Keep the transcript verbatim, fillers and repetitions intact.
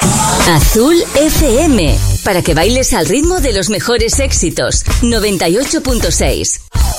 Azul F M, para que bailes al ritmo de los mejores éxitos. noventa y ocho punto seis.